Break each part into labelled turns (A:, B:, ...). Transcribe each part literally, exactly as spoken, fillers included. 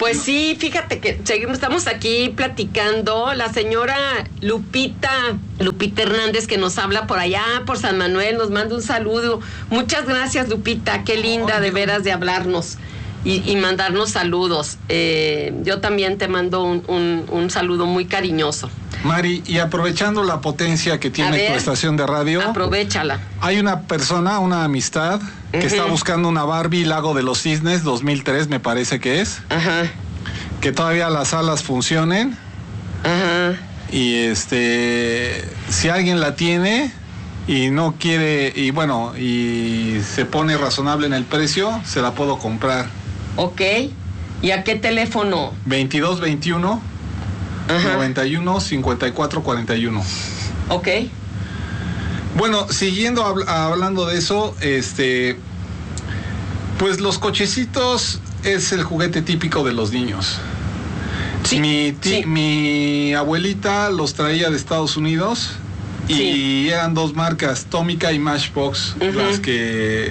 A: Pues sí, fíjate que seguimos, estamos aquí platicando. La señora Lupita, Lupita Hernández, que nos habla por allá, por San Manuel, nos manda un saludo. Muchas gracias, Lupita, qué linda de veras de hablarnos y, y mandarnos saludos. Eh, yo también te mando un, un, un saludo muy cariñoso.
B: Mari, y aprovechando la potencia que tiene
A: ver,
B: tu estación de radio,
A: aprovéchala.
B: Hay una persona, una amistad, que uh-huh. está buscando una Barbie Lago de los Cisnes dos mil tres, me parece que es.
A: Ajá.
B: Que todavía las alas funcionen.
A: Ajá.
B: Y este, si alguien la tiene y no quiere, y bueno, y se pone razonable en el precio, se la puedo comprar.
A: Ok. ¿Y a qué teléfono?
B: veintidós veintiuno Ajá. noventa y uno cincuenta y cuatro cuarenta y uno.
A: Ok.
B: Bueno, siguiendo habl- hablando de eso, este, pues los cochecitos es el juguete típico de los niños.
A: Sí,
B: mi, ti-
A: sí.
B: mi abuelita los traía de Estados Unidos y
A: sí.
B: eran dos marcas, Tomica y Matchbox, uh-huh. las que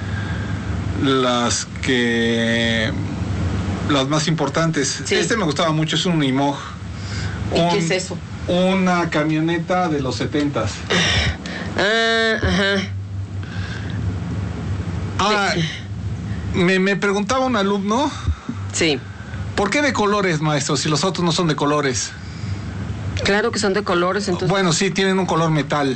B: las que las más importantes. Sí. Este me gustaba mucho, es un Unimog.
A: ¿Y
B: un,
A: qué es eso?
B: Una camioneta de los setentas.
A: Ah, ajá.
B: Ah, me, me preguntaba un alumno.
A: Sí.
B: ¿Por qué de colores, maestro, si los otros no son de colores?
A: Claro que son de colores, entonces.
B: Bueno, sí, tienen un color metal.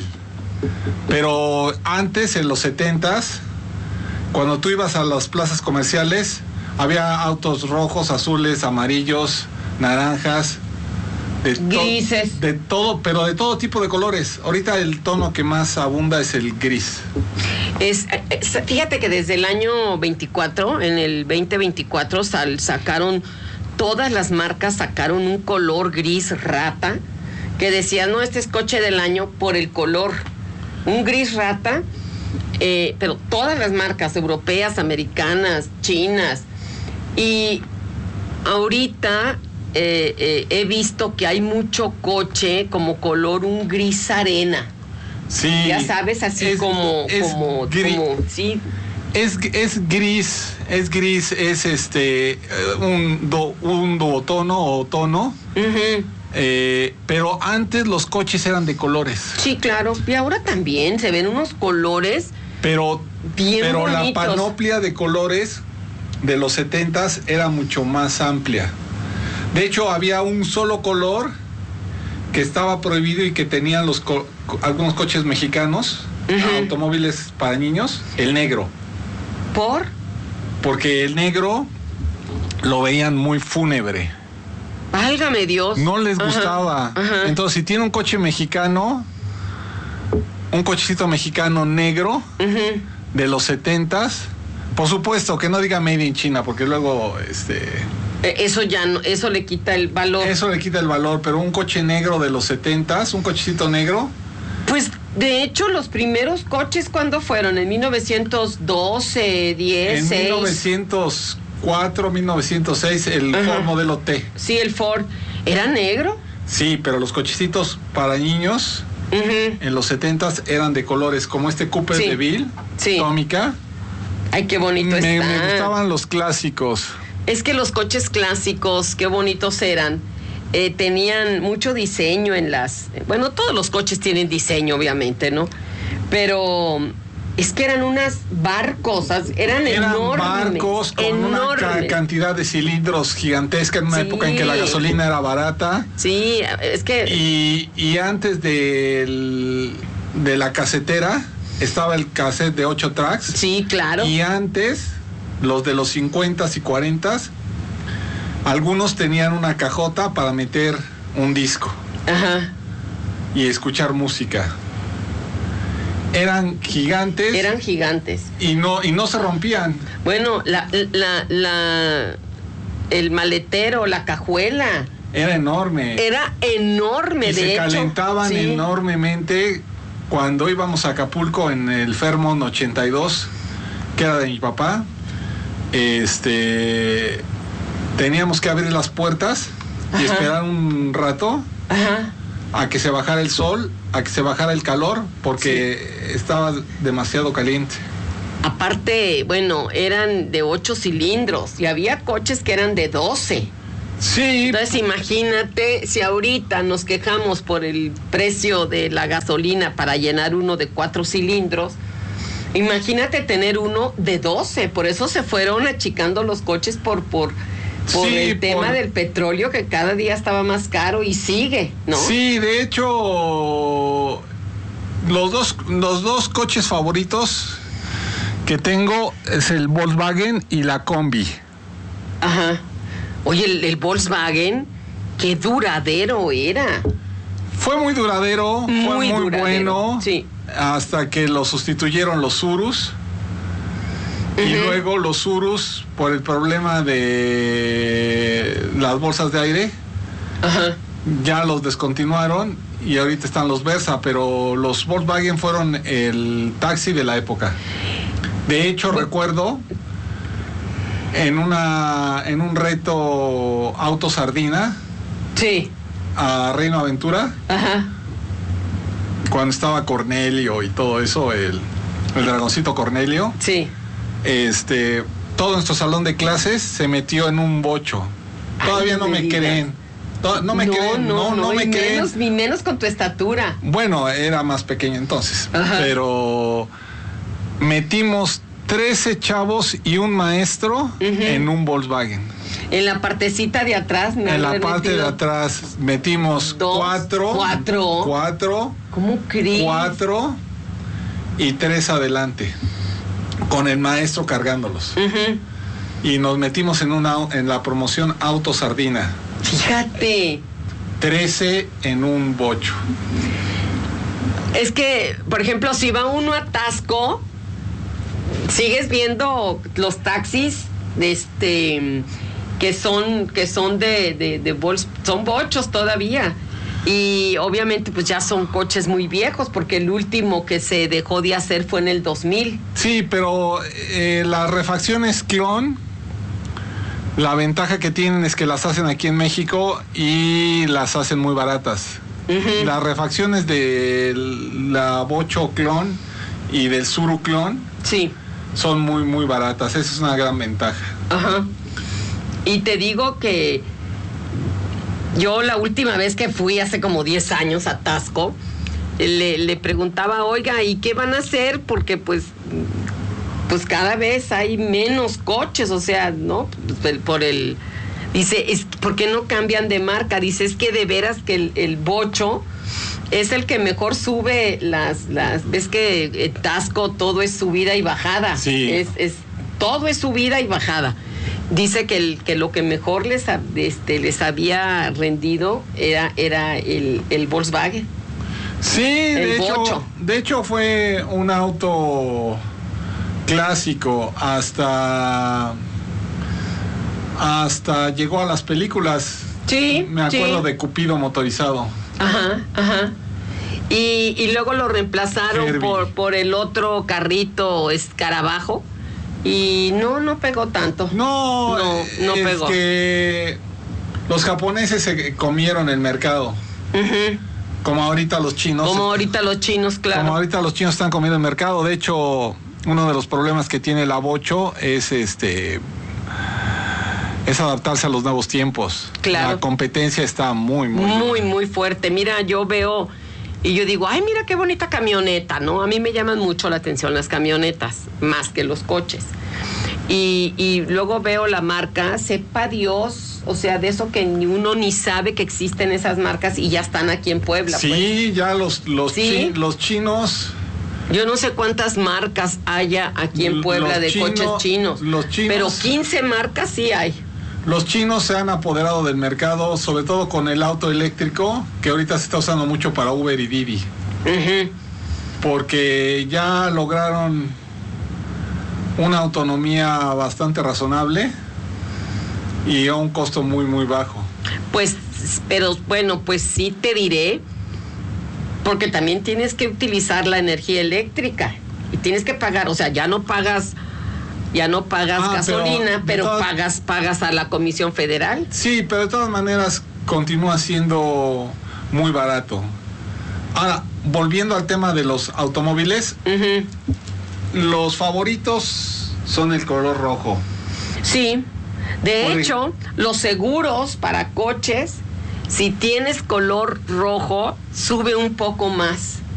B: Pero antes, en los setentas, cuando tú ibas a las plazas comerciales, había autos rojos, azules, amarillos, naranjas. De
A: grises.
B: To- de todo, pero de todo tipo de colores. Ahorita el tono que más abunda es el gris.
A: Es, es fíjate que desde el año veinticuatro, en el veinte veinticuatro, sal, sacaron, todas las marcas sacaron un color gris rata, que decía, no, este es coche del año por el color. Un gris rata, eh, pero todas las marcas europeas, americanas, chinas. Y ahorita Eh, eh, he visto que hay mucho coche como color un gris arena.
B: Sí.
A: Ya sabes, así
B: es,
A: como,
B: es
A: como,
B: gris,
A: como, sí.
B: Es, es gris, es gris, es este, un, do, un duotono o tono.
A: Uh-huh.
B: Eh, pero antes los coches eran de colores.
A: Sí, claro. Y ahora también se ven unos colores.
B: Pero,
A: bien
B: pero
A: bonitos.
B: La panoplia de colores de los setentas era mucho más amplia. De hecho, había un solo color que estaba prohibido y que tenían los co- algunos coches mexicanos, uh-huh. automóviles para niños, el negro.
A: ¿Por?
B: Porque el negro lo veían muy fúnebre.
A: Válgame Dios.
B: No les
A: Ajá.
B: gustaba.
A: Ajá.
B: Entonces, si tiene un coche mexicano, un cochecito mexicano negro, uh-huh. de los setentas, por supuesto que no diga Made in China, porque luego, este...
A: Eso ya no, eso le quita el valor.
B: Eso le quita el valor, pero un coche negro de los setentas, un cochecito negro.
A: Pues de hecho los primeros coches, ¿cuándo fueron? ¿En mil novecientos doce, diez,
B: en
A: seis?
B: mil novecientos cuatro, mil novecientos seis, el Ajá. Ford modelo T.
A: Sí, el Ford. ¿Era negro?
B: Sí, pero los cochecitos para niños uh-huh. en los setentas eran de colores, como este Cooper
A: sí.
B: de Bill,
A: sí.
B: Tómica.
A: Ay, qué bonito
B: me,
A: está.
B: Me gustaban los clásicos.
A: Es que los coches clásicos, qué bonitos eran, eh, tenían mucho diseño en las... Bueno, todos los coches tienen diseño, obviamente, ¿no? Pero es que eran unas barcos, eran, eran enormes.
B: barcos con enormes. una ca- cantidad de cilindros gigantesca en una sí. época en que la gasolina era barata.
A: Sí, es que...
B: Y, y antes de, de la casetera estaba el cassette de ocho tracks.
A: Sí, claro.
B: Y antes... los de los cincuentas y cuarentas, algunos tenían una cajota para meter un disco.
A: Ajá.
B: Y escuchar música. Eran gigantes.
A: Eran gigantes.
B: Y no, y no se rompían.
A: Bueno, la, la, la, el maletero, la cajuela.
B: Era enorme.
A: Era enorme,
B: y
A: de
B: se
A: hecho.
B: calentaban
A: sí.
B: enormemente cuando íbamos a Acapulco en el Fairmont ochenta y dos, que era de mi papá. Este, teníamos que abrir las puertas y Ajá. esperar un rato
A: Ajá.
B: a que se bajara el sol, a que se bajara el calor, porque sí. estaba demasiado caliente.
A: Aparte, bueno, eran de ocho cilindros y había coches que eran de doce.
B: Sí.
A: Entonces imagínate si ahorita nos quejamos por el precio de la gasolina para llenar uno de cuatro cilindros, imagínate tener uno de doce. Por eso se fueron achicando los coches por por por
B: sí,
A: el tema
B: por...
A: del petróleo, que cada día estaba más caro y sigue, ¿no?
B: Sí, de hecho, los dos los dos coches favoritos que tengo es el Volkswagen y la Combi.
A: Ajá. Oye, el, el Volkswagen, qué duradero era.
B: Fue muy duradero,
A: muy
B: fue muy
A: duradero,
B: bueno,
A: sí.
B: Hasta que lo sustituyeron los Urus. Uh-huh. Y luego los Urus, por el problema de las bolsas de aire,
A: uh-huh.
B: ya los descontinuaron y ahorita están los Versa, pero los Volkswagen fueron el taxi de la época. De hecho, bueno, recuerdo en una en un reto Auto Sardina,
A: sí,
B: a Reino Aventura,
A: ajá,
B: cuando estaba Cornelio y todo eso, el, el dragoncito Cornelio,
A: sí,
B: este, todo nuestro salón de clases se metió en un bocho. Todavía
A: Ay,
B: no me
A: digas.
B: creen. No, no me
A: no,
B: creen, no, no, no me
A: y
B: creen.
A: Menos, ni menos con tu estatura.
B: Bueno, era más pequeño entonces,
A: ajá,
B: pero metimos trece chavos y un maestro uh-huh. en un Volkswagen.
A: En la partecita de atrás, ¿no?
B: En la parte metido? de atrás metimos Dos, cuatro.
A: Cuatro.
B: Cuatro.
A: ¿Cómo crees?
B: Cuatro y tres adelante, con el maestro cargándolos.
A: Uh-huh.
B: Y nos metimos en una en la promoción Auto Sardina.
A: Fíjate.
B: trece en un bocho.
A: Es que, por ejemplo, si va uno a Tasco, sigues viendo los taxis de este que son que son de, de, de bols, son bochos todavía, y obviamente pues ya son coches muy viejos, porque el último que se dejó de hacer fue en el dos mil.
B: Sí, pero eh, las refacciones Clon, la ventaja que tienen es que las hacen aquí en México y las hacen muy baratas. Uh-huh. Las refacciones de la Bocho Clon y del Suru Clon,
A: sí,
B: son muy muy baratas. Esa es una gran ventaja.
A: Ajá. Y te digo que yo la última vez que fui hace como diez años a Tasco, le, le preguntaba, oiga, ¿y qué van a hacer? Porque pues pues cada vez hay menos coches, o sea, ¿no? Por el... Dice, es, ¿por qué no cambian de marca? Dice, es que de veras que el, el bocho es el que mejor sube las... las ves que en Tasco todo es subida y bajada.
B: Sí.
A: Es, es, todo es subida y bajada. Dice que, el, que lo que mejor les, este, les había rendido era, era el, el Volkswagen.
B: Sí, de hecho, de hecho fue un auto clásico hasta hasta llegó a las películas.
A: Sí,
B: me acuerdo
A: sí.
B: de Cupido motorizado.
A: Ajá, ajá. Y, y luego lo reemplazaron por, por el otro carrito escarabajo y no, no pegó tanto.
B: No,
A: no, no
B: es
A: pegó.
B: Que los japoneses se comieron el mercado.
A: Uh-huh.
B: Como ahorita los chinos.
A: Como ahorita los chinos, claro.
B: Como ahorita los chinos están comiendo el mercado. De hecho, uno de los problemas que tiene la Bocho es este es adaptarse a los nuevos tiempos.
A: Claro.
B: La competencia está muy, muy
A: muy, muy fuerte. Mira, yo veo y yo digo, ay, mira qué bonita camioneta, ¿no? A mí me llaman mucho la atención las camionetas, más que los coches. Y, y luego veo la marca, sepa Dios, o sea, de eso que ni uno ni sabe que existen esas marcas y ya están aquí en Puebla.
B: Sí, pues. ya los, los, ¿Sí? chi, los chinos...
A: Yo no sé cuántas marcas haya aquí en Puebla los de chino, coches chinos,
B: los chinos,
A: pero quince marcas sí hay.
B: Los chinos se han apoderado del mercado, sobre todo con el auto eléctrico, que ahorita se está usando mucho para Uber y Didi.
A: Uh-huh.
B: Porque ya lograron una autonomía bastante razonable y a un costo muy, muy bajo.
A: Pues, pero bueno, pues sí te diré, porque también tienes que utilizar la energía eléctrica y tienes que pagar, o sea, ya no pagas... Ya no pagas ah, gasolina, pero, pero todas, pagas pagas a la Comisión Federal.
B: Sí, pero de todas maneras continúa siendo muy barato. Ahora, volviendo al tema de los automóviles, uh-huh. los favoritos son el color rojo.
A: Sí, de
B: Por
A: hecho, los seguros para coches, si tienes color rojo, sube un poco más.